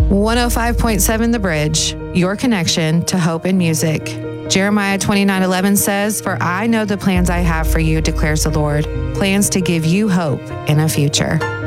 105.7 The Bridge, your connection to hope and music. Jeremiah 29:11 says, "For I know the plans I have for you, declares the Lord, plans to give you hope in a future."